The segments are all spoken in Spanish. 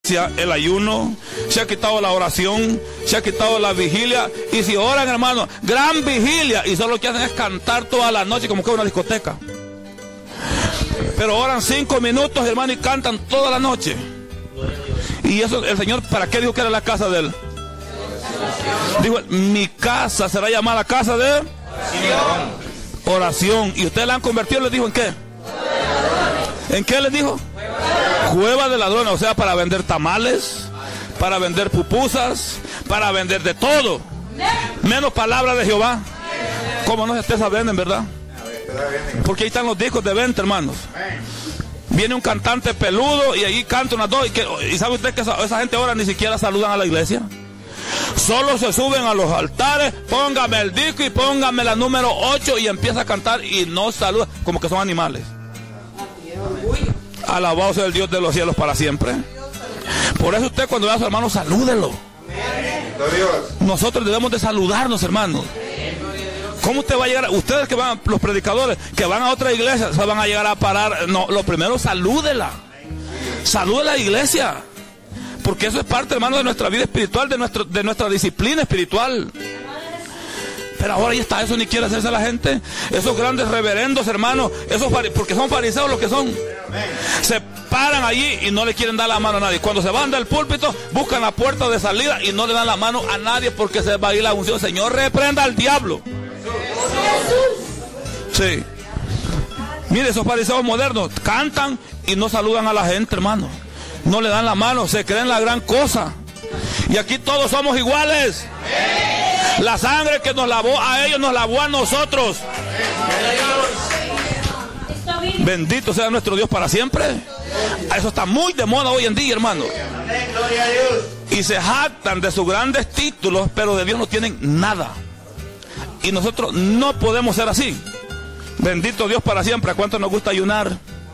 abstinencia, el ayuno, se ha quitado la oración, se ha quitado la vigilia. Y si oran, hermano, gran vigilia, y solo lo que hacen es cantar toda la noche como que es una discoteca. Pero oran 5 minutos, hermano, y cantan toda la noche. Y eso, el Señor, ¿para qué dijo que era la casa de Él? Dijo, mi casa será llamada casa de oración. ¿Y ustedes la han convertido? ¿Les dijo en qué? ¿En qué les dijo? Cueva de ladrones. O sea, para vender tamales, para vender pupusas, para vender de todo, menos palabra de Jehová. ¿Cómo no se ustedes venden, verdad? Porque ahí están los discos de venta, hermanos. Viene un cantante peludo y ahí canta unas dos. Y sabe usted que esa gente ahora ni siquiera saludan a la iglesia. Solo se suben a los altares, póngame el disco y póngame la número 8 y empieza a cantar y no saluda, como que son animales. Alabado sea el Dios de los cielos para siempre. Por eso usted cuando vea a su hermano, salúdelo. Nosotros debemos de saludarnos, hermanos. ¿Cómo usted va a llegar? Ustedes que van, los predicadores que van a otra iglesia, se van a llegar a parar. No, lo primero, salúdela. Salude a la iglesia. Porque eso es parte, hermano, de nuestra vida espiritual, de nuestra disciplina espiritual. Pero ahora ya está, eso ni quiere hacerse la gente. Esos grandes reverendos, hermanos, porque son fariseos los que son. Se paran allí y no le quieren dar la mano a nadie. Cuando se van del púlpito, buscan la puerta de salida y no le dan la mano a nadie porque se va a ir la unción. Señor, reprenda al diablo. Sí. Mire, esos fariseos modernos cantan y no saludan a la gente, hermano. No le dan la mano, se creen la gran cosa. Y aquí todos somos iguales. La sangre que nos lavó a ellos nos lavó a nosotros. Bendito sea nuestro Dios para siempre. Eso está muy de moda hoy en día, hermano. Y se jactan de sus grandes títulos, pero de Dios no tienen nada. Y nosotros no podemos ser así. Bendito Dios para siempre. ¿A cuánto nos gusta ayunar?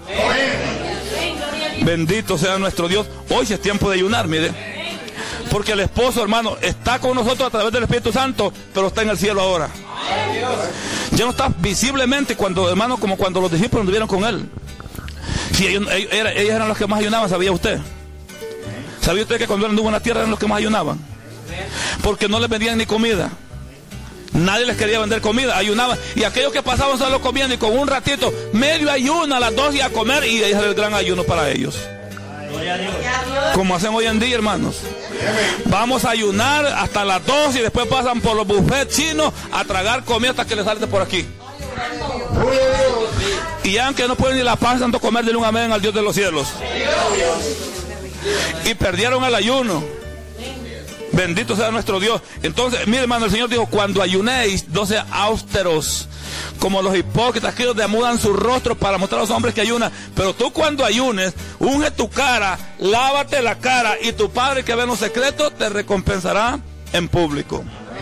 Bendito sea nuestro Dios. Hoy sí es tiempo de ayunar, mire. Porque el esposo, hermano, está con nosotros a través del Espíritu Santo, pero está en el cielo ahora. Ya no está visiblemente, cuando, hermano, como cuando los discípulos anduvieron con él. Sí, ellos eran los que más ayunaban, ¿sabía usted? ¿Sabía usted que cuando él anduvo en la tierra eran los que más ayunaban? Porque no les vendían ni comida. Nadie les quería vender comida, ayunaban. Y aquellos que pasaban solo comían y con un ratito, medio ayuno a las 2 y a comer, y ahí es el gran ayuno para ellos. Como hacen hoy en día, hermanos. Vamos a ayunar hasta las 2 y después pasan por los buffets chinos a tragar comida hasta que les salte por aquí. Y ya que no pueden ni la paz tanto comer, denle un amén al Dios de los cielos. Y perdieron el ayuno. Bendito sea nuestro Dios. Entonces, mire, hermano, el Señor dijo, cuando ayunéis, no sean austeros como los hipócritas, que ellos demudan su rostro para mostrar a los hombres que ayunan. Pero tú cuando ayunes, unge tu cara, lávate la cara, y tu Padre que ve en los secretos te recompensará en público.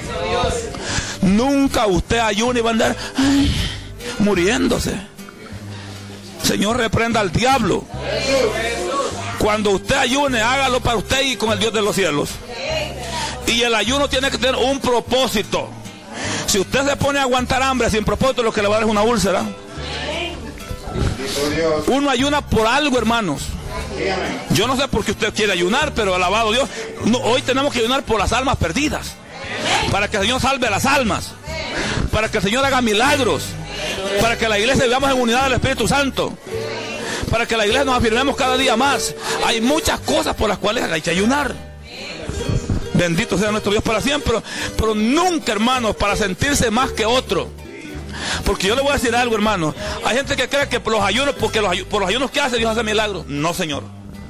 Nunca usted ayune y va a andar muriéndose. Señor, reprenda al diablo. Cuando usted ayune, hágalo para usted y con el Dios de los cielos. Y el ayuno tiene que tener un propósito. Si usted se pone a aguantar hambre sin propósito, lo que le va a dar es una úlcera. Uno ayuna por algo, hermanos. Yo no sé por qué usted quiere ayunar, pero alabado Dios. No, hoy tenemos que ayunar por las almas perdidas. Para que el Señor salve a las almas. Para que el Señor haga milagros. Para que la iglesia vivamos en unidad del Espíritu Santo. Para que la iglesia nos afirmemos cada día más. Hay muchas cosas por las cuales hay que ayunar. Bendito sea nuestro Dios para siempre. Pero nunca, hermanos, para sentirse más que otro. Porque yo le voy a decir algo, hermano. Hay gente que cree que por los ayunos, porque por los ayunos que hace, Dios hace milagros. No, Señor.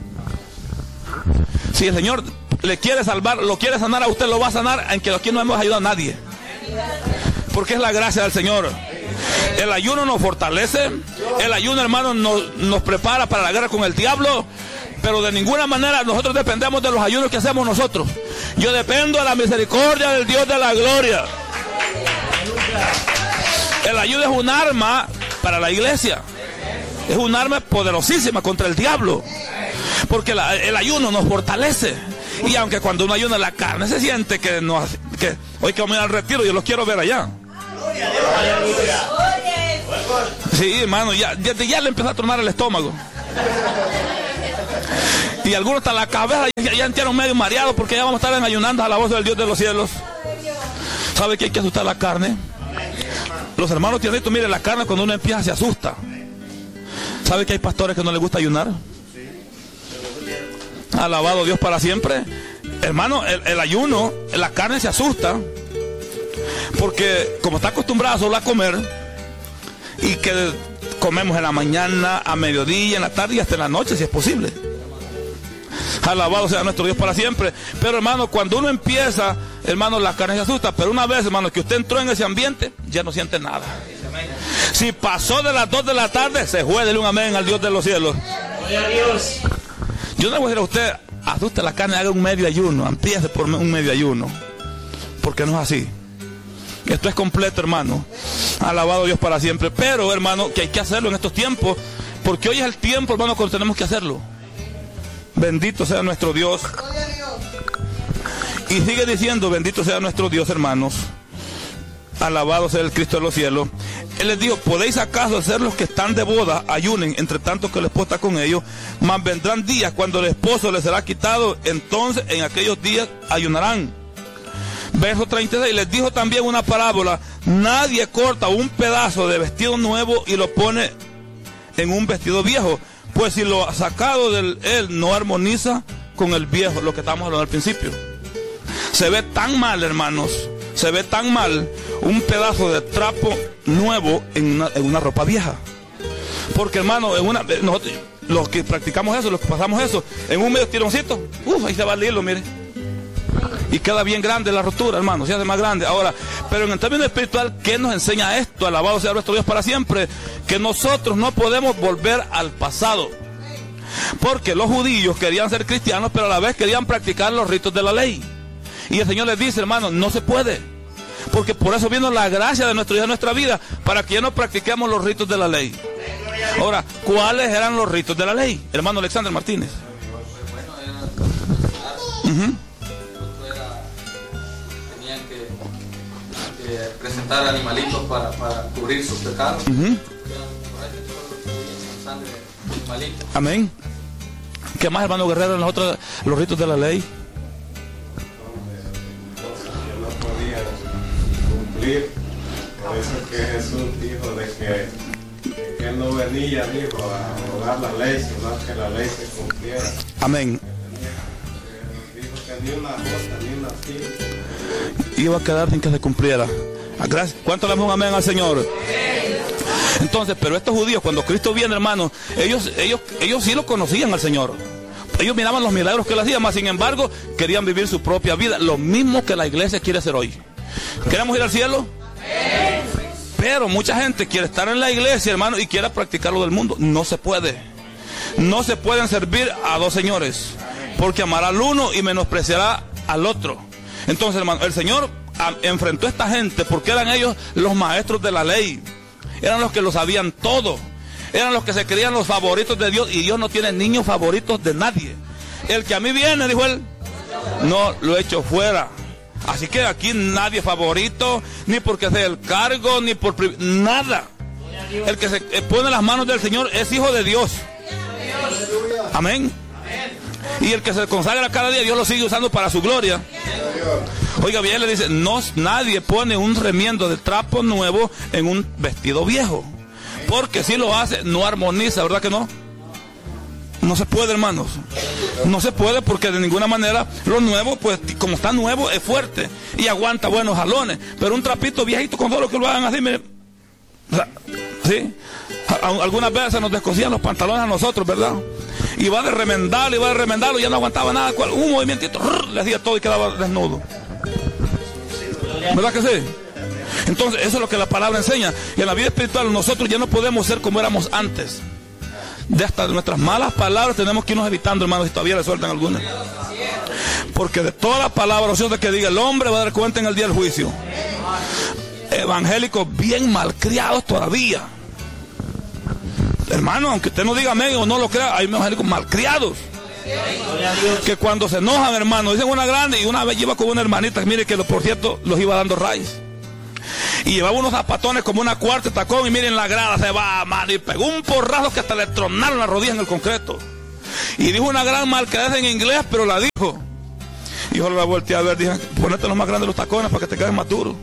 Si el Señor le quiere salvar, lo quiere sanar a usted, lo va a sanar, aunque aquí no hemos ayudado a nadie. Porque es la gracia del Señor. El ayuno nos fortalece. El ayuno, hermano, nos prepara para la guerra con el diablo. Pero de ninguna manera nosotros dependemos de los ayunos que hacemos nosotros. Yo dependo de la misericordia del Dios de la gloria. El ayuno es un arma para la iglesia. Es un arma poderosísima contra el diablo. Porque el ayuno nos fortalece. Y aunque cuando uno ayuna, la carne se siente que hoy que vamos a ir al retiro, yo los quiero ver allá. Sí, hermano, ya le empezó a tronar el estómago. Y algunos hasta la cabeza ya entierran medio mareados porque ya vamos a estar ayunando a la voz del Dios de los cielos. ¿Sabe que hay que asustar la carne? Los hermanos tiernitos, mire, la carne cuando uno empieza se asusta. ¿Sabe que hay pastores que no les gusta ayunar? Alabado Dios para siempre. Hermano, el ayuno, la carne se asusta. Porque como está acostumbrada solo a comer, y que comemos en la mañana, a mediodía, en la tarde y hasta en la noche si es posible. Alabado sea nuestro Dios para siempre. Pero hermano, cuando uno empieza, hermano, la carne se asusta. Pero una vez, hermano, que usted entró en ese ambiente, ya no siente nada. Si pasó de las 2 de la tarde, se fue. Dele un amén al Dios de los cielos. Yo no le voy a decir a usted, asuste la carne, haga un medio ayuno, empiece por un medio ayuno. Porque no es así. Esto es completo, hermano. Alabado Dios para siempre. Pero, hermano, que hay que hacerlo en estos tiempos. Porque hoy es el tiempo, hermano, cuando tenemos que hacerlo. Bendito sea nuestro Dios. Y sigue diciendo, bendito sea nuestro Dios, hermanos. Alabado sea el Cristo de los cielos. Él les dijo, ¿podéis acaso hacer los que están de boda, ayunen, entre tanto que el esposo está con ellos? Mas vendrán días cuando el esposo les será quitado, entonces en aquellos días ayunarán. Verso 36, les dijo también una parábola, nadie corta un pedazo de vestido nuevo y lo pone en un vestido viejo, pues si lo sacado de él no armoniza con el viejo, lo que estamos hablando al principio. Se ve tan mal, hermanos, se ve tan mal un pedazo de trapo nuevo en una ropa vieja. Porque, hermano, nosotros, los que practicamos eso, los que pasamos eso, en un medio tironcito, ahí se va el hilo, mire. Y queda bien grande la rotura, hermano, se hace más grande. Ahora, pero en el término espiritual, ¿qué nos enseña esto? Alabado sea nuestro Dios para siempre. Que nosotros no podemos volver al pasado. Porque los judíos querían ser cristianos, pero a la vez querían practicar los ritos de la ley. Y el Señor les dice, hermano, no se puede. Porque por eso vino la gracia de nuestro Dios en nuestra vida, para que ya no practiquemos los ritos de la ley. Ahora, ¿cuáles eran los ritos de la ley? Hermano Alexander Martínez. Presentar animalitos para cubrir sus pecados. Amén. ¿Qué más, hermano Guerrero, en los ritos de la ley? No podía cumplir. Por eso que Jesús dijo de que él no venía, dijo, a abogar la ley, sino que la ley se cumpliera. Amén. Dijo que ni una cosa, ni una tilde iba a quedar sin que se cumpliera. Gracias. ¿Cuánto le damos un amén al Señor? Entonces, pero estos judíos, cuando Cristo viene, hermano, ellos sí lo conocían al Señor. Ellos miraban los milagros que él hacía, mas sin embargo, querían vivir su propia vida. Lo mismo que la iglesia quiere hacer hoy. ¿Queremos ir al cielo? Pero mucha gente quiere estar en la iglesia, hermano, y quiere practicar lo del mundo. No se puede. No se pueden servir a dos señores, porque amará al uno y menospreciará al otro. Entonces, hermano, el Señor enfrentó a esta gente porque eran ellos los maestros de la ley. Eran los que lo sabían todo. Eran los que se creían los favoritos de Dios. Y Dios no tiene niños favoritos de nadie. El que a mí viene, dijo él, no lo he hecho fuera. Así que aquí nadie favorito, ni porque sea el cargo, ni por nada. El que se pone en las manos del Señor es hijo de Dios. Amén. Y el que se consagra cada día, Dios lo sigue usando para su gloria. Oiga bien, le dice, nadie pone un remiendo de trapo nuevo en un vestido viejo. Porque si lo hace, no armoniza, ¿verdad que no? No se puede, hermanos. No se puede porque de ninguna manera lo nuevo, pues como está nuevo, es fuerte y aguanta buenos jalones. Pero un trapito viejito, con todo lo que lo hagan así, mire, o sea, ¿sí? Algunas veces nos descosían los pantalones a nosotros, ¿verdad? Y va de remendarlo, ya no aguantaba nada. Un movimientito, le hacía todo y quedaba desnudo. ¿Verdad que sí? Entonces, eso es lo que la palabra enseña. Y en la vida espiritual nosotros ya no podemos ser como éramos antes. De hasta nuestras malas palabras tenemos que irnos evitando, hermanos, si todavía le sueltan algunas. Porque de todas las palabras ociosas que diga el hombre va a dar cuenta en el día del juicio. Evangélicos bien malcriados todavía. Hermano, aunque usted no diga amén o no lo crea, hay evangélicos malcriados. Que cuando se enojan, hermano, dicen una grande y una vez lleva con una hermanita, mire que por cierto los iba dando raíz. Y llevaba unos zapatones como una cuarta de tacón y miren la grada se va, mano, y pegó un porrazo que hasta le tronaron las rodillas en el concreto. Y dijo una gran marquesa en inglés, pero la dijo. Y yo la volteé a ver, dije, ponete los más grandes los tacones para que te quedes más duro.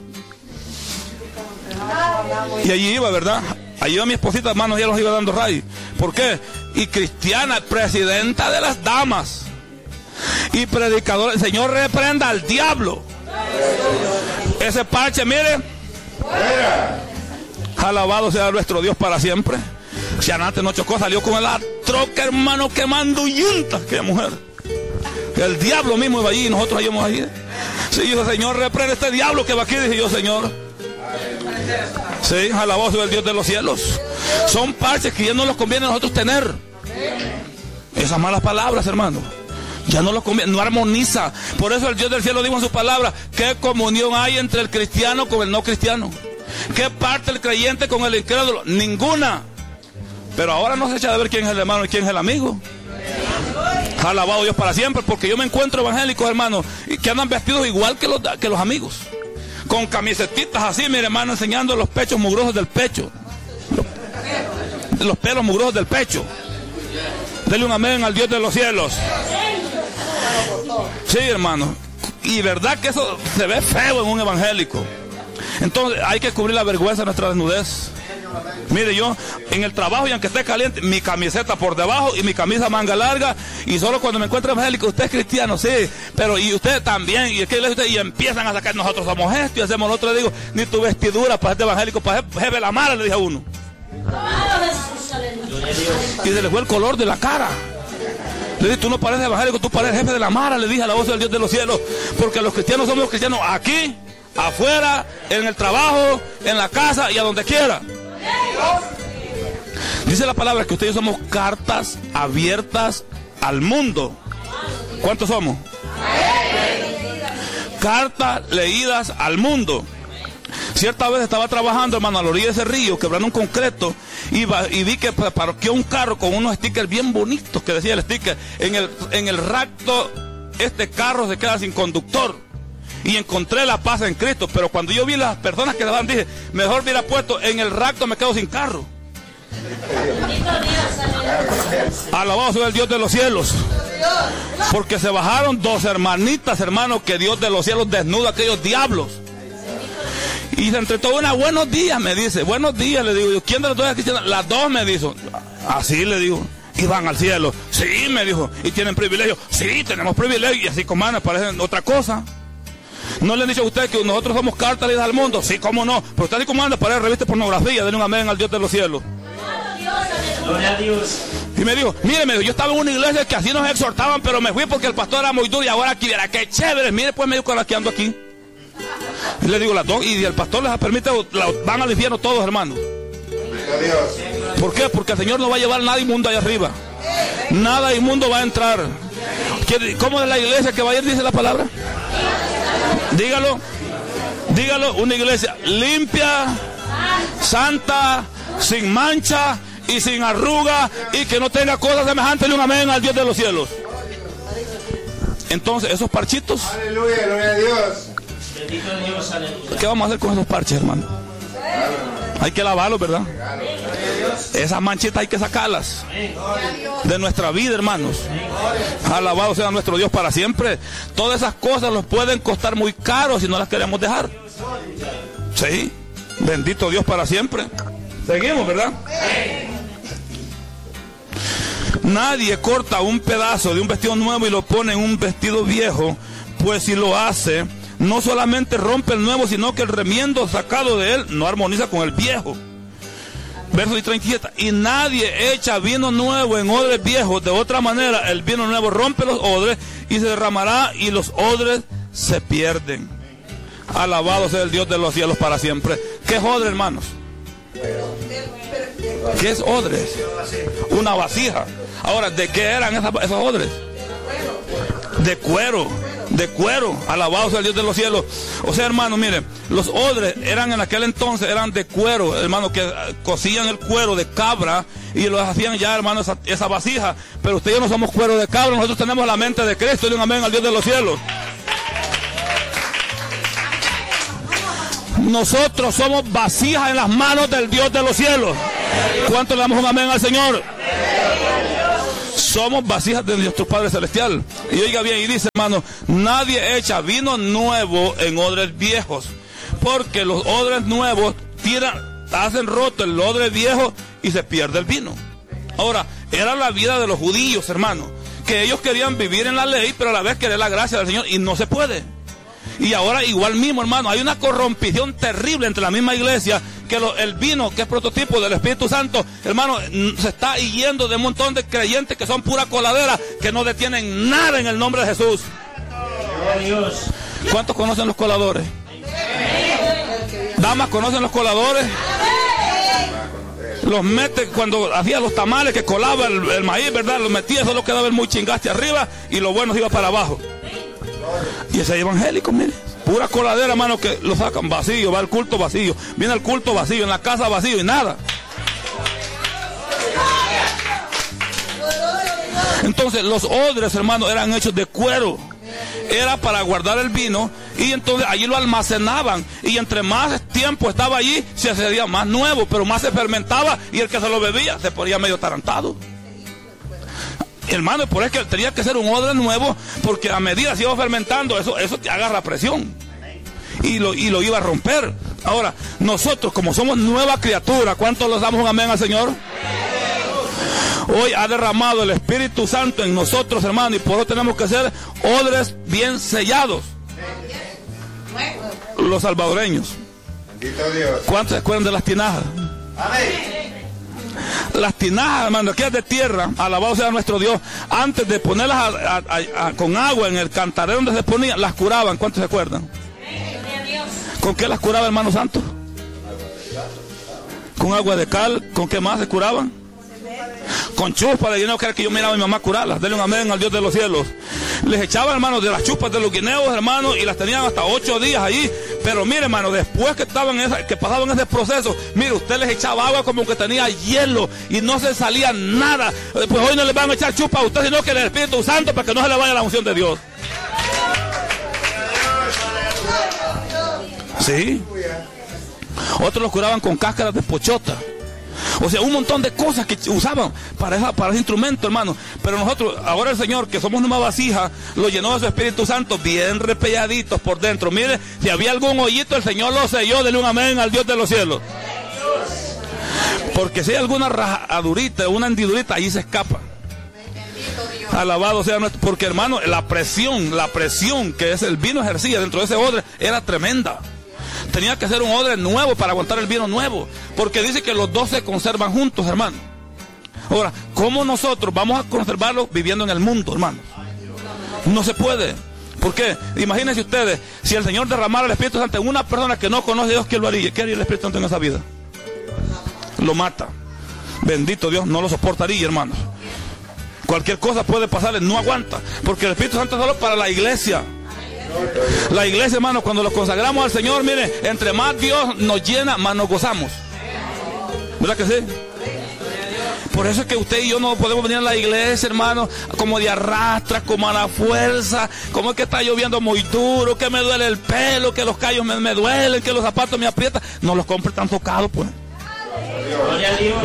Y allí iba, ¿verdad? Allí iba mi esposita, hermanos, ya los iba dando ray. ¿Por qué? Y cristiana, presidenta de las damas. Y predicadora. El Señor reprenda al diablo. Ese parche, mire. Alabado sea nuestro Dios para siempre. Si antes no chocó, salió con la troca, hermano, quemando yuntas. Qué mujer. El diablo mismo iba allí y nosotros íbamos allí. Sí, dijo, Señor, reprende este diablo que va aquí. Dije yo, Señor. Sí, alabado sea el Dios de los cielos. Son parches que ya no los conviene a nosotros tener. Esas malas palabras, hermano, ya no los conviene, no armoniza. Por eso el Dios del cielo dijo en su palabra: ¿qué comunión hay entre el cristiano con el no cristiano? ¿Qué parte el creyente con el incrédulo? Ninguna. Pero ahora no se echa de ver quién es el hermano y quién es el amigo. Alabado Dios para siempre, porque yo me encuentro evangélicos, hermanos, que andan vestidos igual que los amigos, con camisetitas así, mi hermano, enseñando los pechos mugrosos del pecho, los pelos mugrosos del pecho. Dele un amén al Dios de los cielos. Sí, hermano. Y verdad que eso se ve feo en un evangélico. Entonces hay que cubrir la vergüenza de nuestra desnudez. Mire, yo en el trabajo, y aunque esté caliente, mi camiseta por debajo y mi camisa manga larga, y solo cuando me encuentro evangélico: usted es cristiano, sí, pero y usted también, y empiezan a sacar, nosotros somos esto y hacemos lo otro. Le digo, ni tu vestidura para este evangélico, para jefe la mala, le dije a uno. Y se le fue el color de la cara. Le dije, tú no pareces evangélico, tú pareces jefe de la mara, le dije a la voz del Dios de los cielos. Porque los cristianos somos cristianos aquí, afuera, en el trabajo, en la casa y a donde quiera. Dice la palabra que ustedes somos cartas abiertas al mundo. ¿Cuántos somos? Cartas leídas al mundo. Cierta vez estaba trabajando, hermano, a la orilla de ese río, quebrando un concreto, y vi que parqueó un carro con unos stickers bien bonitos, que decía el sticker: en el rapto este carro se queda sin conductor. Y encontré la paz en Cristo. Pero cuando yo vi las personas que daban, dije, mejor hubiera puesto: en el rapto me quedo sin carro. Alabado sea el Dios de los cielos. Porque se bajaron dos hermanitas, hermanos, que Dios de los cielos desnuda a aquellos diablos. Y entre todo una: buenos días, me dice. Buenos días, le digo. ¿Quién de las dos es cristiana? Las dos, me dijo. Así le digo. Y van al cielo. Sí, me dijo. ¿Y tienen privilegio? Sí, tenemos privilegio. Y así como parecen otra cosa. ¿No le han dicho a ustedes que nosotros somos cartas leídas al mundo? Sí, cómo no. Pero usted así como anda para revista pornografía. Denle un amén al Dios de los cielos. Gloria a Dios. Y me dijo, mire, yo estaba en una iglesia que así nos exhortaban, pero me fui porque el pastor era muy duro, y ahora aquí, verá, qué chévere. Mire, pues me dijo que ando aquí. Y le digo, las dos, y el pastor les permite, van al infierno todos, hermanos. ¿Por qué? Porque el Señor no va a llevar nada inmundo allá arriba. Nada inmundo va a entrar. ¿Cómo es la iglesia que va a ir, dice la palabra? Dígalo, una iglesia limpia, santa, sin mancha y sin arruga, y que no tenga cosas semejantes. Le un amén al Dios de los cielos. Entonces, esos parchitos, aleluya, gloria a Dios. ¿Qué vamos a hacer con esos parches, hermano? Hay que lavarlos, ¿verdad? Esas manchitas hay que sacarlas de nuestra vida, hermanos. Alabado sea nuestro Dios para siempre. Todas esas cosas nos pueden costar muy caro si no las queremos dejar. Sí, bendito Dios para siempre. Seguimos, ¿verdad? Nadie corta un pedazo de un vestido nuevo y lo pone en un vestido viejo, pues si lo hace, no solamente rompe el nuevo, sino que el remiendo sacado de él no armoniza con el viejo. Verso 37. Y nadie echa vino nuevo en odres viejos. De otra manera, el vino nuevo rompe los odres y se derramará, y los odres se pierden. Alabado sea el Dios de los cielos para siempre. ¿Qué es odre, hermanos? ¿Qué es odres? Una vasija. Ahora, ¿de qué eran esos odres? De cuero. De cuero. Alabado sea el Dios de los cielos. O sea, hermano, miren, los odres eran en aquel entonces, eran de cuero, hermano, que cosían el cuero de cabra y los hacían ya, hermano, esa vasija. Pero ustedes y yo no somos cuero de cabra, nosotros tenemos la mente de Cristo. Y un amén al Dios de los cielos. Nosotros somos vasijas en las manos del Dios de los cielos. ¿Cuánto le damos un amén al Señor? somos vasijas de nuestro Padre Celestial. Y oiga bien, y dice, hermano, nadie echa vino nuevo en odres viejos, porque los odres nuevos hacen roto el odre viejo y se pierde el vino. Ahora, era la vida de los judíos, hermano, que ellos querían vivir en la ley, pero a la vez querer la gracia del Señor, y no se puede. Y ahora igual mismo, hermano, hay una corrompición terrible entre la misma iglesia, que el vino, que es prototipo del Espíritu Santo, hermano, se está yendo de un montón de creyentes que son pura coladera, que no detienen nada en el nombre de Jesús. ¿Cuántos conocen los coladores? ¿Damas conocen los coladores? Los mete cuando hacía los tamales, que colaba el maíz, ¿verdad? Los metía, solo quedaba el muy chingaste arriba y lo bueno se iba para abajo. Y ese evangélico, mire, pura coladera, hermano, que lo sacan vacío, va al culto vacío, viene al culto vacío, en la casa vacío y nada. Entonces los odres, hermano, eran hechos de cuero. Era para guardar el vino, y entonces allí lo almacenaban, y entre más tiempo estaba allí se hacía más nuevo, pero más se fermentaba, y el que se lo bebía se ponía medio atarantado. Hermano, por eso que tenía que ser un odre nuevo, porque a medida se iba fermentando, eso te agarra presión y lo iba a romper. Ahora, nosotros como somos nueva criatura, ¿cuántos les damos un amén al Señor? Hoy ha derramado el Espíritu Santo en nosotros, hermano, y por eso tenemos que ser odres bien sellados. Los salvadoreños, ¿cuántos se acuerdan de las tinajas? Las tinajas, hermano, aquellas de tierra, alabado sea nuestro Dios, antes de ponerlas con agua en el cantarero donde se ponían, las curaban. ¿Cuántos se acuerdan? ¿Con qué las curaba, hermano santo? Con agua de cal. ¿Con qué más se curaban? Con chupas de guineo, que yo miraba a mi mamá curarlas. Denle un amén al Dios de los cielos. Les echaban, hermano, de las chupas de los guineos, hermano, y las tenían hasta 8 días allí. Pero mire, hermano, después que pasaban ese proceso, mire, usted les echaba agua como que tenía hielo y no se salía nada. Pues hoy no les van a echar chupas a usted, sino que el Espíritu Santo, para que no se le vaya la unción de Dios. Sí. Otros los curaban con cáscaras de pochota. O sea, un montón de cosas que usaban para ese instrumento, hermano. Pero nosotros, ahora el Señor, que somos una vasija, lo llenó de su Espíritu Santo, bien repelladitos por dentro. Mire, si había algún hoyito, el Señor lo selló. Denle un amén al Dios de los cielos. Porque si hay alguna rajadurita, una hendidurita, ahí se escapa. Alabado sea nuestro. Porque, hermano, la presión que el vino ejercía dentro de ese odre era tremenda. Tenía que ser un odre nuevo para aguantar el vino nuevo, porque dice que los dos se conservan juntos, hermano. Ahora, ¿cómo nosotros vamos a conservarlo viviendo en el mundo, hermano? No se puede. ¿Por qué? Imagínense ustedes, si el Señor derramara el Espíritu Santo en una persona que no conoce a Dios, ¿qué lo haría? ¿Qué haría el Espíritu Santo en esa vida? Lo mata. Bendito Dios, no lo soportaría, hermano. Cualquier cosa puede pasarle, no aguanta, porque el Espíritu Santo es solo para la iglesia. La iglesia, hermano, cuando lo consagramos al Señor, mire, entre más Dios nos llena, más nos gozamos. ¿Verdad que sí? Por eso es que usted y yo no podemos venir a la iglesia, hermano, como de arrastra, como a la fuerza, como es que está lloviendo muy duro, que me duele el pelo, que los callos me duelen, que los zapatos me aprietan. No los compre tan tocados, pues. Gloria a Dios.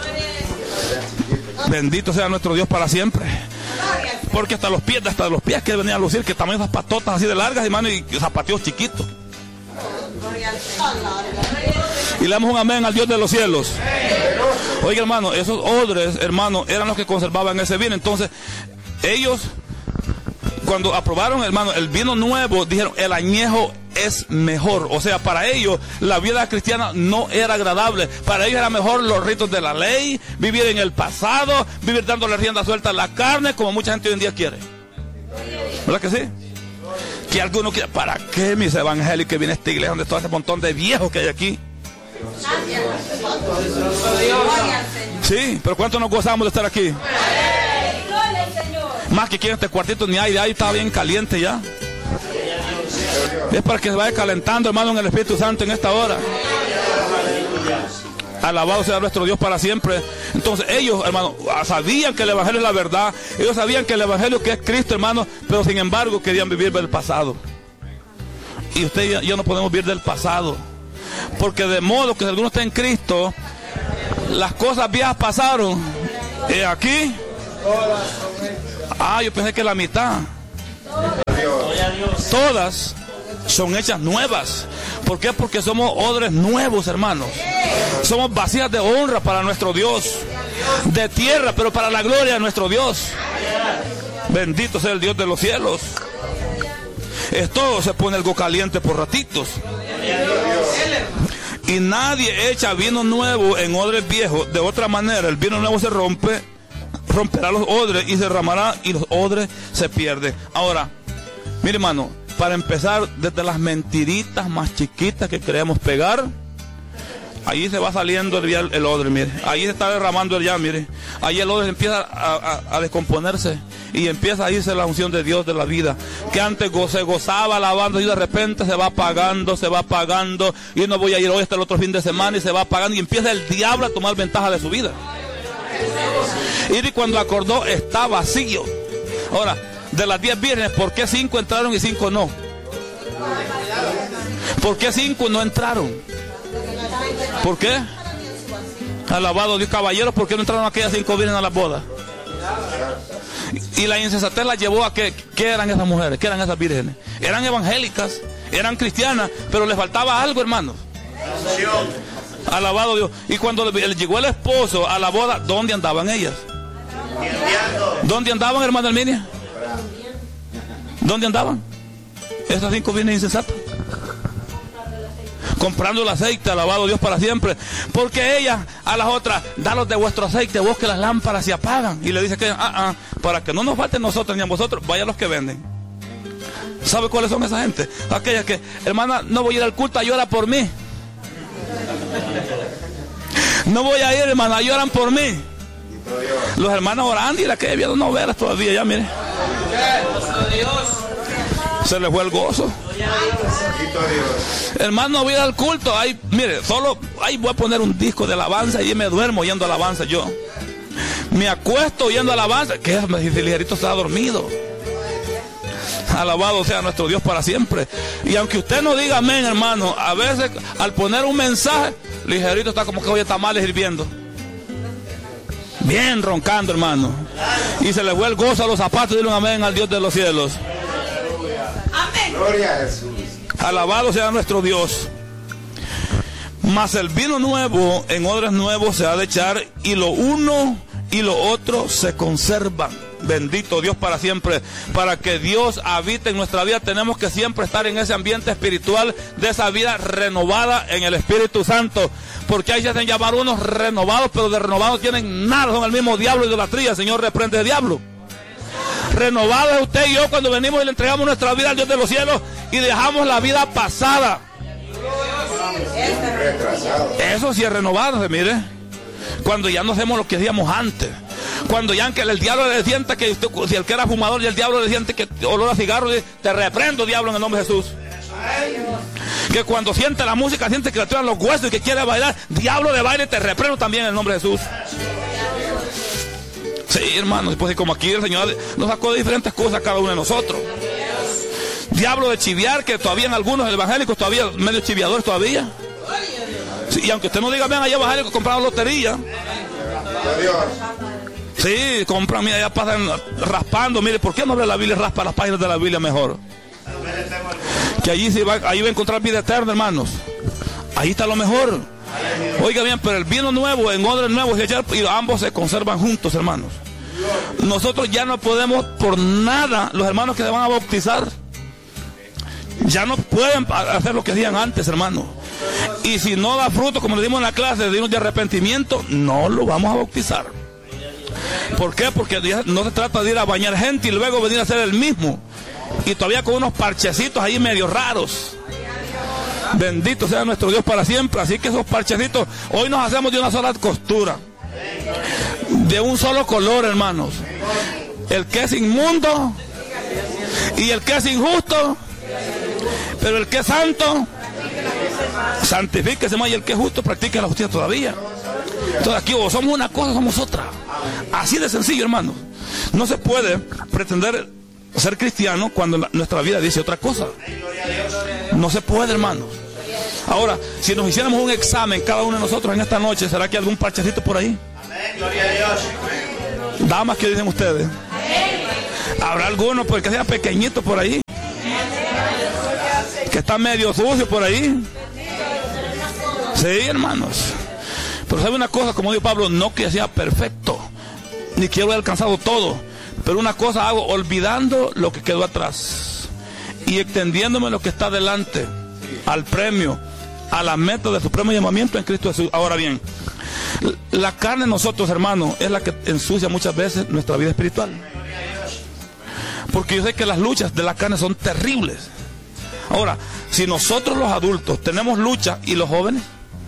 Bendito sea nuestro Dios para siempre. Porque hasta los pies que venían a lucir, que también esas patotas así de largas, hermano, y zapateos chiquitos. Y le damos un amén al Dios de los cielos. Oiga, hermano, esos odres, hermano, eran los que conservaban ese vino. Entonces, ellos, cuando aprobaron, hermano, el vino nuevo, dijeron, el añejo es mejor. O sea, para ellos la vida cristiana no era agradable. Para ellos era mejor los ritos de la ley, vivir en el pasado, vivir dándole rienda suelta a la carne, como mucha gente hoy en día quiere. ¿Verdad que sí? Que alguno quiere, ¿para qué mis evangélicos que viene a esta iglesia donde todo ese montón de viejos que hay aquí? Sí, pero ¿cuánto nos gozamos de estar aquí? Más que aquí en este cuartito ni hay, de ahí está bien caliente ya. Es para que se vaya calentando, hermano, en el Espíritu Santo en esta hora. Alabado sea nuestro Dios para siempre. Entonces ellos, hermano, sabían que el evangelio es la verdad. Ellos sabían que el evangelio que es Cristo, hermano, pero sin embargo querían vivir del pasado. Y usted y yo no podemos vivir del pasado, porque de modo que si alguno está en Cristo, las cosas viejas pasaron, aquí Ah, yo pensé que la mitad. Gloria a Dios. Todas son hechas nuevas. ¿Por qué? Porque somos odres nuevos, hermanos. Somos vasijas de honra para nuestro Dios. De tierra, pero para la gloria de nuestro Dios. Bendito sea el Dios de los cielos. Esto se pone algo caliente por ratitos. Y nadie echa vino nuevo en odres viejos. De otra manera, el vino nuevo se romperá los odres y se derramará y los odres se pierden. Ahora, mire, hermano, para empezar, desde las mentiritas más chiquitas que queremos pegar, ahí se va saliendo el odre, mire. Ahí se está derramando el ya, mire. Ahí el odre empieza a descomponerse y empieza a irse la unción de Dios de la vida. Que antes se gozaba alabando y de repente se va apagando. Y no voy a ir hoy hasta el otro fin de semana y se va apagando y empieza el diablo a tomar ventaja de su vida. Y cuando acordó está vacío. Ahora, de las 10 vírgenes, ¿por qué 5 entraron y 5 no? ¿Por qué 5 no entraron? ¿Por qué? Alabado Dios, caballeros, ¿por qué no entraron aquellas 5 vírgenes a las bodas? Y la insensatez la llevó a ¿qué eran esas mujeres? ¿Qué eran esas vírgenes? Eran evangélicas, eran cristianas, pero les faltaba algo, hermanos. Alabado Dios. Y cuando llegó el esposo a la boda, ¿dónde andaban ellas? ¿Dónde andaban, hermana Herminia? ¿Dónde andaban? Esas 5 vírgenes insensatas. Comprando el aceite, alabado Dios para siempre. Porque ellas a las otras, dalos de vuestro aceite, vos que las lámparas se apagan. Y le dice que, para que no nos falten nosotros ni a vosotros, vaya los que venden. ¿Sabe cuáles son esa gente? Aquellas que, hermana, no voy a ir al culto, llora por mí. No voy a ir, hermana, lloran por mí. Los hermanos orando y la que viendo novelas todavía, ya mire. Se les fue el gozo. Hermano, voy a ir al culto. Ahí, mire, ahí voy a poner un disco de alabanza y me duermo oyendo alabanza yo. Me acuesto oyendo alabanza. ¿Qué es? Me dice, ligerito está dormido. Alabado sea nuestro Dios para siempre. Y aunque usted no diga amén, hermano, a veces al poner un mensaje, ligerito está como que oye tamales hirviendo. Bien roncando, hermano. Y se le fue el gozo a los zapatos. Dile un amén al Dios de los cielos. Amén. Gloria a Jesús. Alabado sea nuestro Dios. Mas el vino nuevo en odres nuevos se ha de echar, y lo uno y lo otro se conservan. Bendito Dios para siempre. Para que Dios habite en nuestra vida, tenemos que siempre estar en ese ambiente espiritual de esa vida renovada en el Espíritu Santo. Porque ahí se hacen llamar unos renovados, pero de renovados tienen nada, son el mismo diablo y idolatría. Señor, reprende el diablo. Renovado es usted y yo cuando venimos y le entregamos nuestra vida al Dios de los cielos y dejamos la vida pasada. Eso sí es renovado, mire. Cuando ya no hacemos lo que hacíamos antes. Cuando ya que el diablo le siente que usted, si el que era fumador y el diablo le siente que olor a cigarro, dice, te reprendo, diablo, en el nombre de Jesús. Que cuando siente la música, siente que le tiran los huesos y que quiere bailar, diablo de baile, te reprendo también en el nombre de Jesús. Sí, hermanos, pues como aquí el Señor nos sacó de diferentes cosas a cada uno de nosotros. Diablo de chiviar, que todavía en algunos evangélicos todavía, medio chiviadores todavía. Sí, y aunque usted no diga, vean allá evangélicos compraron lotería. Sí, compran, mira, ya pasan raspando. Mire, ¿por qué no abre la Biblia y raspa las páginas de la Biblia mejor? Que allí ahí va a encontrar vida eterna, hermanos. Ahí está lo mejor. Oiga bien, pero el vino nuevo en odres nuevos y ambos se conservan juntos, hermanos. Nosotros ya no podemos por nada, los hermanos que se van a bautizar ya no pueden hacer lo que hacían antes, hermanos. Y si no da fruto, como le dimos en la clase, de arrepentimiento, no lo vamos a bautizar. ¿Por qué? Porque no se trata de ir a bañar gente y luego venir a ser el mismo. Y todavía con unos parchecitos ahí medio raros. Bendito sea nuestro Dios para siempre. Así que esos parchecitos hoy nos hacemos de una sola costura, de un solo color, hermanos. El que es inmundo y el que es injusto, pero el que es santo, santifíquese más, y el que es justo, practique la justicia todavía. Entonces aquí o somos una cosa o somos otra. Así de sencillo, hermanos. No se puede pretender ser cristiano cuando nuestra vida dice otra cosa. No se puede, hermanos. Ahora, si nos hiciéramos un examen cada uno de nosotros en esta noche, ¿será que hay algún parchecito por ahí? Damas, ¿qué dicen ustedes? Habrá algunos porque sea pequeñito por ahí, que está medio sucio por ahí. Sí, hermanos. Pero sabe una cosa, como dijo Pablo, no que sea perfecto, ni quiero haber alcanzado todo, pero una cosa hago, olvidando lo que quedó atrás y extendiéndome lo que está delante, al premio, a la meta del supremo llamamiento en Cristo Jesús. Ahora bien, la carne en nosotros, hermanos, es la que ensucia muchas veces nuestra vida espiritual. Porque yo sé que las luchas de la carne son terribles. Ahora, si nosotros los adultos tenemos lucha, ¿y los jóvenes?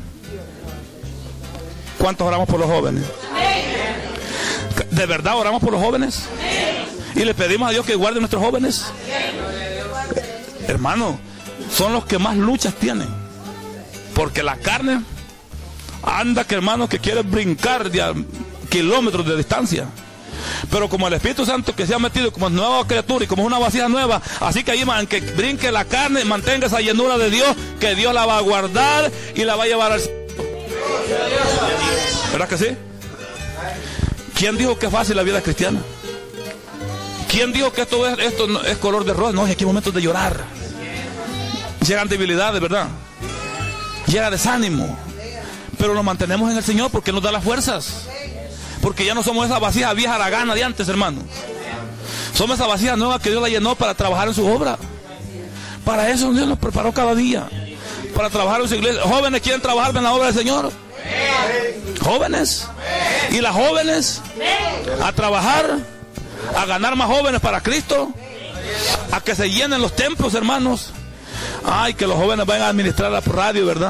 ¿Cuántos oramos por los jóvenes? ¿De verdad oramos por los jóvenes? Y le pedimos a Dios que guarde a nuestros jóvenes. Hermano, son los que más luchas tienen. Porque la carne anda, que hermano, que quiere brincar de kilómetros de distancia. Pero como el Espíritu Santo que se ha metido como nueva criatura y como es una vasija nueva, así que ahí, aunque brinque la carne, mantenga esa llenura de Dios, que Dios la va a guardar y la va a llevar al cielo. ¿Verdad que sí? ¿Quién dijo que es fácil la vida cristiana? ¿Quién dijo que esto es color de rosa? No, aquí hay momentos de llorar. Llegan debilidades, ¿verdad? Llega desánimo. Pero nos mantenemos en el Señor porque nos da las fuerzas. Porque ya no somos esa vasija vieja haragana de antes, hermano. Somos esa vasija nueva que Dios la llenó para trabajar en su obra. Para eso Dios nos preparó cada día. Para trabajar en su iglesia. Jóvenes quieren trabajar en la obra del Señor. Jóvenes. Y las jóvenes a trabajar, a ganar más jóvenes para Cristo, a que se llenen los templos, hermanos. Ay, que los jóvenes vayan a administrar la radio, ¿verdad?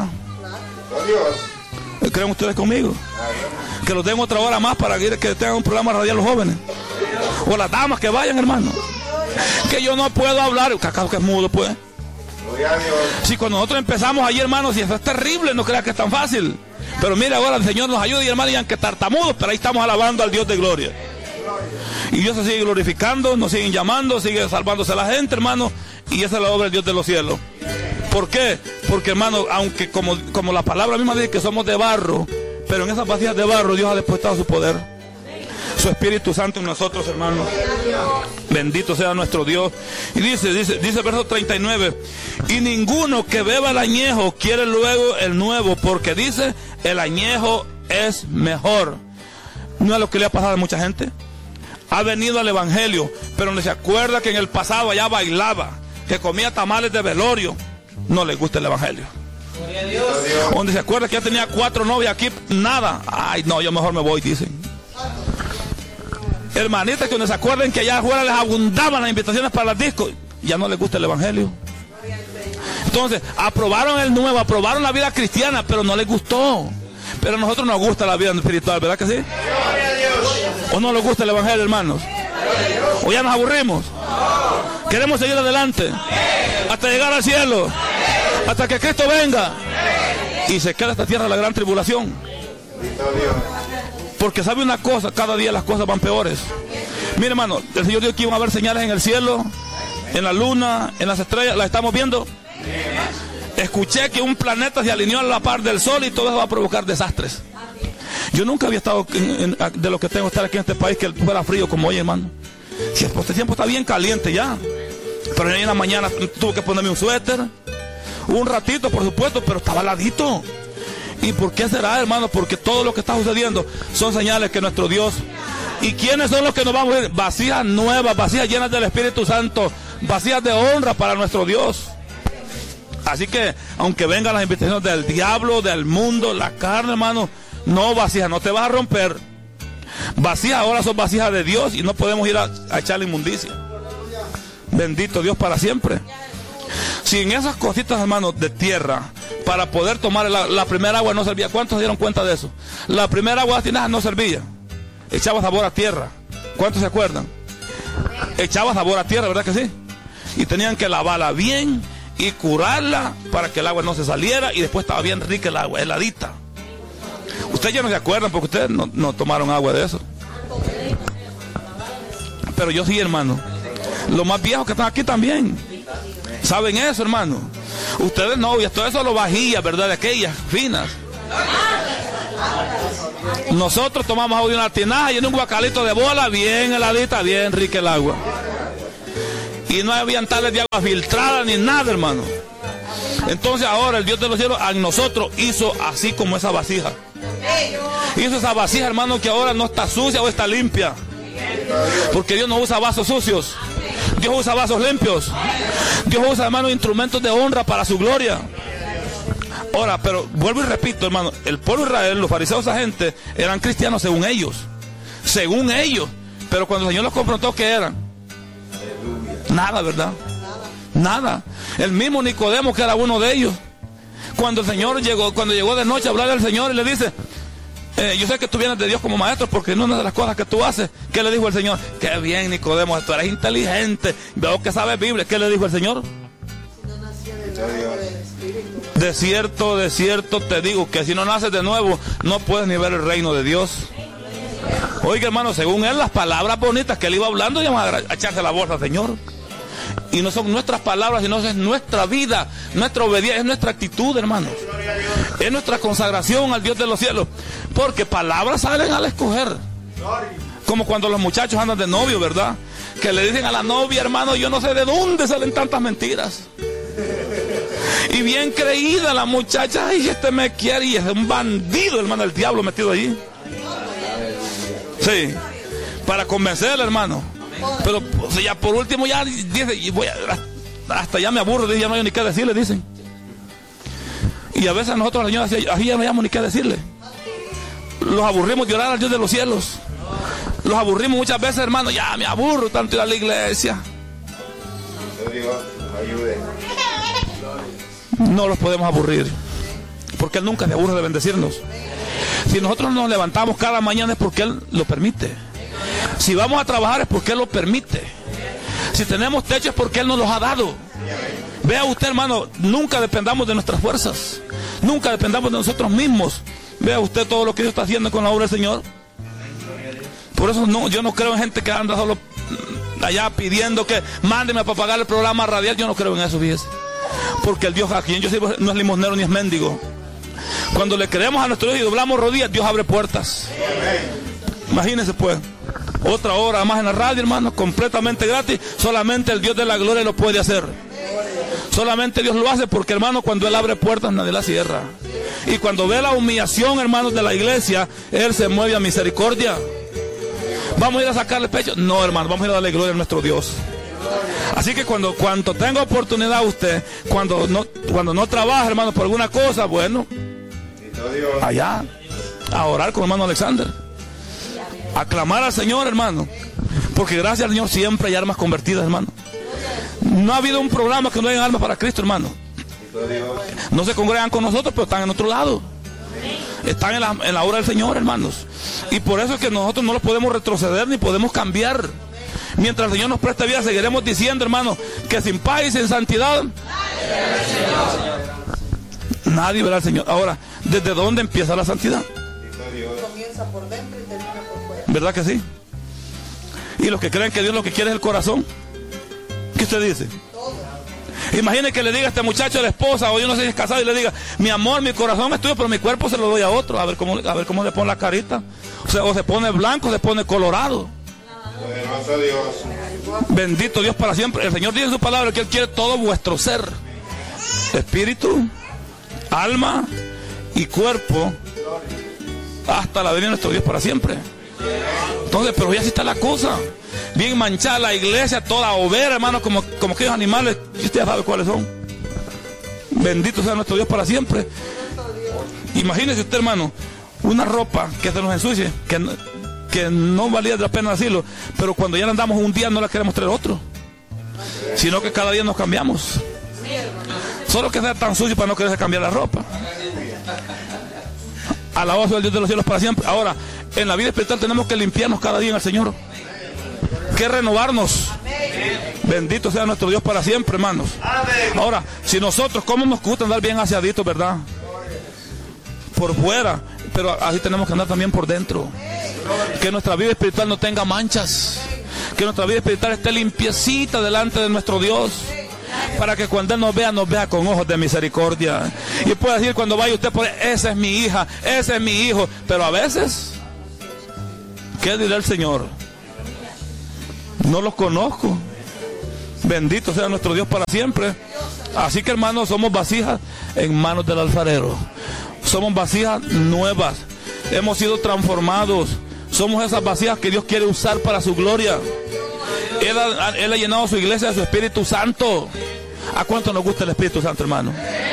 ¿Creen ustedes conmigo? Que los den otra hora más para que tengan un programa radial los jóvenes. O las damas que vayan, hermano. Que yo no puedo hablar. ¿Acaso que es mudo, pues? Si cuando nosotros empezamos allí, hermanos, y eso es terrible, no creas que es tan fácil. Pero mire, ahora el Señor nos ayuda y hermanos, digan que tartamudos, pero ahí estamos alabando al Dios de gloria. Y Dios se sigue glorificando, nos siguen llamando, sigue salvándose la gente, hermano. Y esa es la obra del Dios de los cielos. ¿Por qué? Porque, hermano, aunque como la palabra misma dice que somos de barro, pero en esas vasijas de barro Dios ha depositado su poder, su Espíritu Santo en nosotros, hermanos. Bendito sea nuestro Dios. Y dice el verso 39: y ninguno que beba el añejo quiere luego el nuevo, porque dice, el añejo es mejor. ¿No es lo que le ha pasado a mucha gente? Ha venido al evangelio, pero no se acuerda que en el pasado allá bailaba, que comía tamales de velorio. No le gusta el evangelio. Donde se acuerda que ya tenía 4 novias, aquí nada. Ay, no, yo mejor me voy, dicen. Hermanitas, que donde se acuerden que allá afuera les abundaban las invitaciones para las discos, ya no les gusta el evangelio. Entonces, aprobaron el nuevo, aprobaron la vida cristiana, pero no les gustó. Pero a nosotros nos gusta la vida espiritual, ¿verdad que sí? ¿O no les gusta el evangelio, hermanos? ¿O ya nos aburrimos? Queremos seguir adelante hasta llegar al cielo, hasta que Cristo venga y se queda esta tierra la gran tribulación. Porque sabe una cosa, cada día las cosas van peores. Mire, hermano, el Señor dijo que iban a haber señales en el cielo, en la luna, en las estrellas. ¿Las estamos viendo? Escuché que un planeta se alineó a la par del sol y todo eso va a provocar desastres. Yo nunca había estado de lo que tengo que estar aquí en este país que fuera frío como hoy, hermano. Si este tiempo está bien caliente ya, pero en la mañana tuve que ponerme un suéter, un ratito por supuesto, pero estaba heladito. ¿Y por qué será, hermano? Porque todo lo que está sucediendo son señales que nuestro Dios. ¿Y quiénes son los que nos vamos a ir? Vasijas nuevas, vasijas llenas del Espíritu Santo, vasijas de honra para nuestro Dios. Así que, aunque vengan las invitaciones del diablo, del mundo, la carne, hermano, no vasijas, no te vas a romper. Vasijas ahora son vasijas de Dios y no podemos ir a echarle inmundicia. Bendito Dios para siempre. Si en esas cositas, hermanos, de tierra, para poder tomar la primera agua no servía. ¿Cuántos se dieron cuenta de eso? La primera agua no servía. Echaba sabor a tierra. ¿Cuántos se acuerdan? Echaba sabor a tierra, ¿verdad que sí? Y tenían que lavarla bien y curarla para que el agua no se saliera, y después estaba bien rica el agua, heladita. Ustedes ya no se acuerdan porque ustedes no tomaron agua de eso. Pero yo sí, hermano. Los más viejos que están aquí también saben eso, hermano. Ustedes no, y todo eso lo vajillas, ¿verdad? De aquellas finas. Nosotros tomamos agua de una tinaja y en un guacalito de bola, bien heladita, bien rica el agua. Y no habían tales de agua filtrada ni nada, hermano. Entonces ahora el Dios de los cielos a nosotros hizo así como esa vasija. Hizo esa vasija, hermano, que ahora no está sucia o está limpia. Porque Dios no usa vasos sucios. Dios usa vasos limpios. Dios usa, hermano, instrumentos de honra para su gloria. Ahora, pero vuelvo y repito, hermano, el pueblo de Israel, los fariseos, esa gente, eran cristianos según ellos. Según ellos. Pero cuando el Señor los confrontó, ¿qué eran? Nada, ¿verdad? Nada. El mismo Nicodemo, que era uno de ellos, cuando el Señor llegó, cuando llegó de noche a hablarle al Señor y le dice, yo sé que tú vienes de Dios como maestro porque no es una de las cosas que tú haces. ¿Qué le dijo el Señor? Qué bien, Nicodemo, tú eres inteligente, veo que sabes Biblia. ¿Qué le dijo el Señor? De cierto te digo que si no naces de nuevo no puedes ni ver el reino de Dios. Oiga, hermano, según él, las palabras bonitas que él iba hablando iban a echarse la bolsa al Señor. Y no son nuestras palabras, sino es nuestra vida, nuestra obediencia, es nuestra actitud, hermanos. Es nuestra consagración al Dios de los cielos. Porque palabras salen al escoger. Como cuando los muchachos andan de novio, ¿verdad? Que le dicen a la novia, hermano, yo no sé de dónde salen tantas mentiras. Y bien creída la muchacha, ay, este me quiere, y es un bandido, hermano, el diablo metido allí. Sí, para convencerle, hermano. Pero o sea, ya por último ya dice, hasta ya me aburro, dice, ya no hay ni qué decirle, dicen. Y a veces a nosotros, señores, así ya no hayamos ni qué decirle. Los aburrimos de orar al Dios de los cielos. Los aburrimos muchas veces, hermano, ya me aburro tanto ir a la iglesia. No los podemos aburrir, porque Él nunca se aburre de bendecirnos. Si nosotros nos levantamos cada mañana es porque Él lo permite. Si vamos a trabajar es porque Él lo permite. Si tenemos techo es porque Él nos los ha dado. Vea usted, hermano, nunca dependamos de nuestras fuerzas. Nunca dependamos de nosotros mismos. Vea usted todo lo que Dios está haciendo con la obra del Señor. Por eso no, yo no creo en gente que anda solo allá pidiendo que mándeme para pagar el programa radial. Yo no creo en eso, fíjese. Porque el Dios a quien yo sirvo no es limosnero ni es mendigo. Cuando le creemos a nuestro Dios y doblamos rodillas, Dios abre puertas. Imagínense pues, otra hora más en la radio, hermano, completamente gratis. Solamente el Dios de la gloria lo puede hacer. Solamente Dios lo hace porque, hermano, cuando Él abre puertas nadie las cierra. Y cuando ve la humillación, hermanos, de la iglesia, Él se mueve a misericordia. ¿Vamos a ir a sacarle pecho? No, hermano, vamos a ir a darle gloria a nuestro Dios. Así que cuando tenga oportunidad usted, cuando no trabaja, hermano, por alguna cosa, bueno, allá, a orar con el hermano Alexander, a clamar al Señor, hermano, porque gracias al Señor siempre hay almas convertidas, hermano. No ha habido un programa que no haya almas para Cristo, hermano. No se congregan con nosotros, pero están en otro lado. Están en la obra del Señor, hermanos. Y por eso es que nosotros no los podemos retroceder ni podemos cambiar. Mientras el Señor nos preste vida, seguiremos diciendo, hermano, que sin paz y sin santidad nadie verá al Señor. Ahora, ¿desde dónde empieza la santidad? Comienza por dentro y termina por fuera. ¿Verdad que sí? Y los que creen que Dios lo que quiere es el corazón, ¿qué usted dice? Imagine que le diga a este muchacho a la esposa, o yo no sé si es casado, y le diga, mi amor, mi corazón es tuyo, pero mi cuerpo se lo doy a otro. A ver cómo le pone la carita. O se pone blanco, se pone colorado. Bendito Dios para siempre. El Señor dice en su palabra que Él quiere todo vuestro ser, espíritu, alma y cuerpo, hasta la venida de nuestro Dios para siempre. Entonces, pero ya sí está la cosa, bien manchada la iglesia, toda overa, hermano, como aquellos animales, y usted ya sabe cuáles son. Bendito sea nuestro Dios para siempre. Imagínese usted, hermano, una ropa que se nos ensucie, que no valía la pena decirlo, pero cuando ya andamos un día no la queremos traer otro, sino que cada día nos cambiamos. Solo que sea tan sucio para no quererse cambiar la ropa. Alabado sea el Dios de los cielos para siempre. Ahora, en la vida espiritual tenemos que limpiarnos cada día en el Señor, que renovarnos. Bendito sea nuestro Dios para siempre, hermanos. Ahora, si nosotros, ¿cómo nos gusta andar bien aseaditos, verdad? Por fuera, pero así tenemos que andar también por dentro. Que nuestra vida espiritual no tenga manchas, que nuestra vida espiritual esté limpiecita delante de nuestro Dios, para que cuando Él nos vea con ojos de misericordia. Y puede decir cuando vaya usted por ahí, esa es mi hija, ese es mi hijo. Pero a veces, ¿qué dirá el Señor? No los conozco. Bendito sea nuestro Dios para siempre. Así que, hermanos, somos vasijas en manos del alfarero. Somos vasijas nuevas. Hemos sido transformados. Somos esas vasijas que Dios quiere usar para su gloria. Él ha llenado a su iglesia de su Espíritu Santo. ¿A cuánto nos gusta el Espíritu Santo, hermano?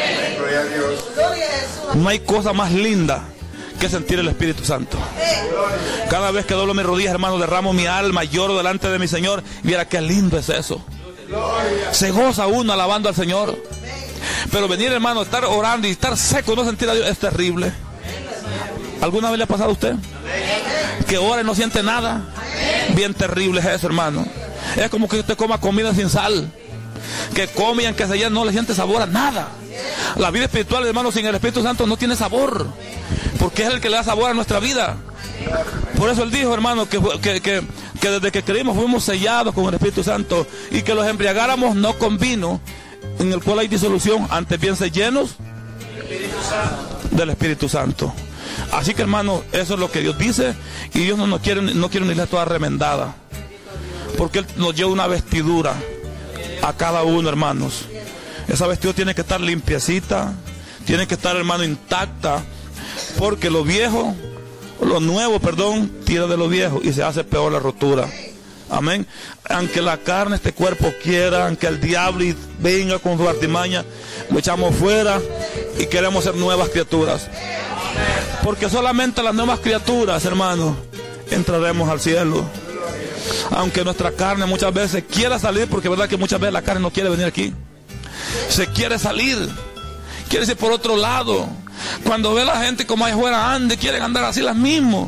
No hay cosa más linda que sentir el Espíritu Santo. Cada vez que doblo mis rodillas, hermano, derramo mi alma, lloro delante de mi Señor. Mira qué lindo es eso. Se goza uno alabando al Señor. Pero venir, hermano, estar orando y estar seco, no sentir a Dios, es terrible. ¿Alguna vez le ha pasado a usted? Que ora y no siente nada. Bien terrible es eso, hermano. Es como que usted coma comida sin sal. Que come y aunque se llene no le siente sabor a nada. La vida espiritual, hermano, sin el Espíritu Santo no tiene sabor. Porque es el que le da sabor a nuestra vida. Por eso él dijo, hermano, que desde que creímos fuimos sellados con el Espíritu Santo. Y que los embriagáramos no con vino, en el cual hay disolución, antes bien se llenos del Espíritu Santo. Así que, hermano, eso es lo que Dios dice. Y Dios no quiere una iglesia toda remendada, porque Él nos lleva una vestidura a cada uno, hermanos. Esa vestidura tiene que estar limpiecita, tiene que estar, hermano, intacta, porque lo nuevo, tira de lo viejo y se hace peor la rotura. Amén. Aunque la carne, este cuerpo quiera, aunque el diablo venga con su artimaña, lo echamos fuera y queremos ser nuevas criaturas. Porque solamente las nuevas criaturas, hermanos, entraremos al cielo. Aunque nuestra carne muchas veces quiera salir, porque es verdad que muchas veces la carne no quiere venir aquí. Se quiere salir, quiere irse por otro lado. Cuando ve la gente como allá afuera ande, quieren andar así las mismas.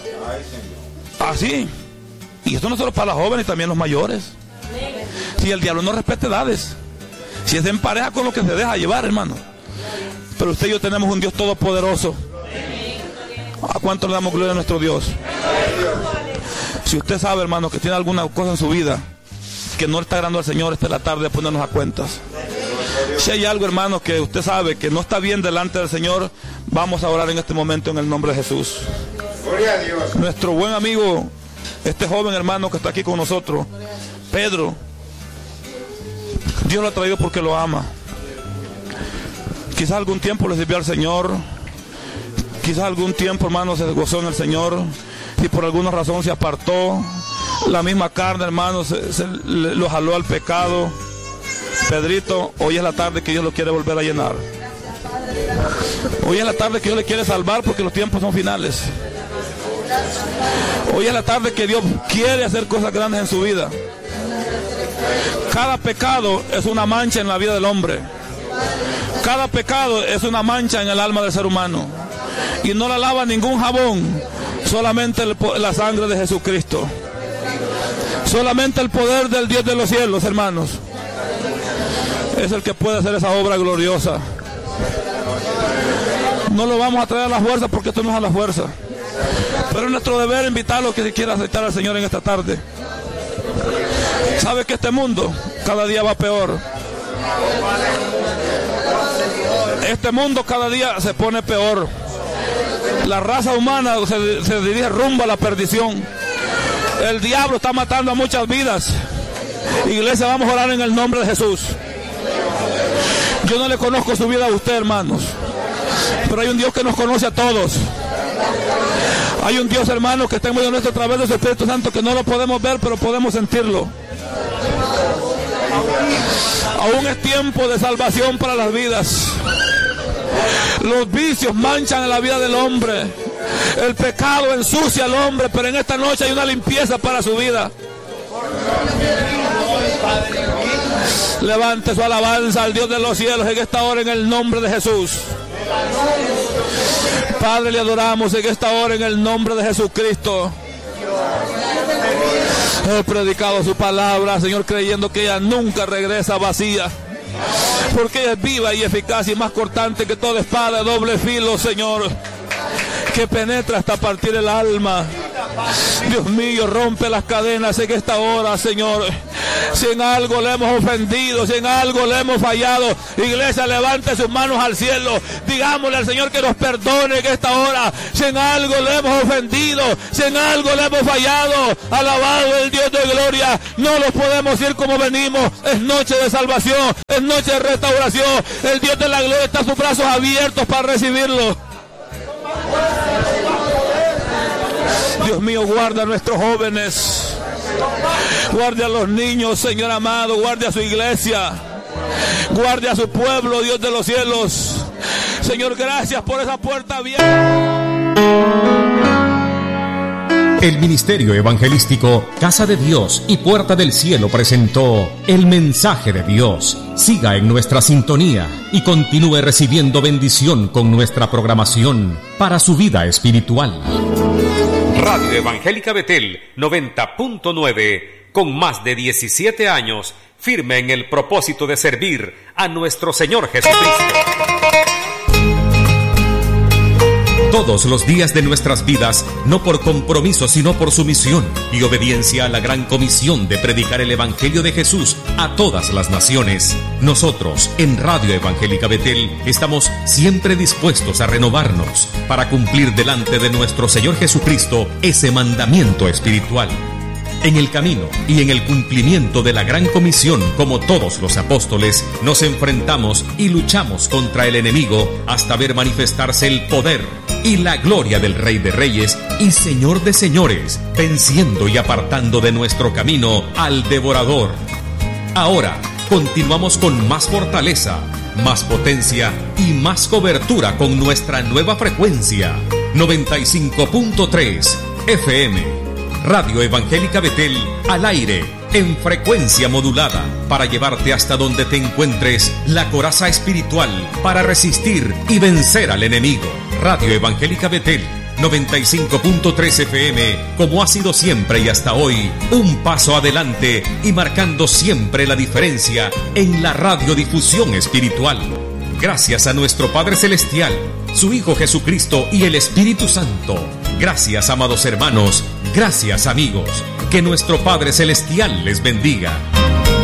Así. Y esto no solo para los jóvenes, también los mayores. Si el diablo no respeta edades, si es en pareja con lo que se deja llevar, hermano. Pero usted y yo tenemos un Dios todopoderoso. ¿A cuánto le damos gloria a nuestro Dios? Si usted sabe, hermano, que tiene alguna cosa en su vida que no le está agradando al Señor, esta es la tarde de ponernos a cuentas. Si hay algo, hermano, que usted sabe que no está bien delante del Señor, vamos a orar en este momento en el nombre de Jesús. Gloria a Dios. Nuestro buen amigo, este joven hermano que está aquí con nosotros, Pedro, Dios lo ha traído porque lo ama. Quizás algún tiempo le sirvió al Señor, quizás algún tiempo, hermano, se gozó en el Señor, y por alguna razón se apartó. La misma carne, hermano, lo jaló al pecado. Pedrito, hoy es la tarde que Dios lo quiere volver a llenar. Hoy es la tarde que Dios le quiere salvar, porque los tiempos son finales. Hoy es la tarde que Dios quiere hacer cosas grandes en su vida. Cada pecado es una mancha en la vida del hombre. Cada pecado es una mancha en el alma del ser humano. Y no la lava ningún jabón, solamente la sangre de Jesucristo. Solamente el poder del Dios de los cielos, hermanos, es el que puede hacer esa obra gloriosa. No lo vamos a traer a la fuerza, porque esto no es a la fuerza. Pero es nuestro deber invitarlo que se quiera aceptar al Señor en esta tarde. Sabe que este mundo cada día va peor. Este mundo cada día se pone peor. La raza humana se dirige rumbo a la perdición. El diablo está matando a muchas vidas. Iglesia, vamos a orar en el nombre de Jesús. Yo no le conozco su vida a usted, hermanos, pero hay un Dios que nos conoce a todos. Hay un Dios, hermano, que está en medio nuestro a través de su Espíritu Santo, que no lo podemos ver, pero podemos sentirlo. Aún es tiempo de salvación para las vidas. Los vicios manchan la vida del hombre. El pecado ensucia al hombre, pero en esta noche hay una limpieza para su vida. Levante su alabanza al Dios de los cielos en esta hora en el nombre de Jesús. Padre, le adoramos en esta hora en el nombre de Jesucristo. He predicado su palabra, Señor, creyendo que ella nunca regresa vacía, porque ella es viva y eficaz y más cortante que toda espada de doble filo, Señor, que penetra hasta partir el alma. Dios mío, rompe las cadenas en esta hora, Señor. Si en algo le hemos ofendido, si en algo le hemos fallado, iglesia, levante sus manos al cielo. Digámosle al Señor que nos perdone en esta hora. Si en algo le hemos ofendido, si en algo le hemos fallado, alabado el Dios de gloria. No los podemos ir como venimos. Es noche de salvación, es noche de restauración. El Dios de la gloria está a sus brazos abiertos para recibirlo. Dios mío, guarda a nuestros jóvenes. Guarde a los niños, Señor amado. Guarde a su iglesia. Guarde a su pueblo, Dios de los cielos. Señor, gracias por esa puerta abierta. El Ministerio Evangelístico Casa de Dios y Puerta del Cielo presentó El Mensaje de Dios. Siga en nuestra sintonía y continúe recibiendo bendición con nuestra programación para su vida espiritual. Radio Evangélica Betel 90.9, con más de 17 años, firme en el propósito de servir a nuestro Señor Jesucristo. Todos los días de nuestras vidas, no por compromiso, sino por sumisión y obediencia a la gran comisión de predicar el Evangelio de Jesús a todas las naciones. Nosotros, en Radio Evangélica Betel, estamos siempre dispuestos a renovarnos para cumplir delante de nuestro Señor Jesucristo ese mandamiento espiritual. En el camino y en el cumplimiento de la gran comisión, como todos los apóstoles, nos enfrentamos y luchamos contra el enemigo hasta ver manifestarse el poder y la gloria del Rey de Reyes y Señor de Señores, venciendo y apartando de nuestro camino al devorador. Ahora, continuamos con más fortaleza, más potencia y más cobertura con nuestra nueva frecuencia, 95.3 FM. Radio Evangélica Betel, al aire, en frecuencia modulada, para llevarte hasta donde te encuentres la coraza espiritual para resistir y vencer al enemigo. Radio Evangélica Betel, 95.3 FM, como ha sido siempre y hasta hoy, un paso adelante y marcando siempre la diferencia en la radiodifusión espiritual. Gracias a nuestro Padre Celestial, su Hijo Jesucristo y el Espíritu Santo. Gracias, amados hermanos. Gracias, amigos. Que nuestro Padre Celestial les bendiga.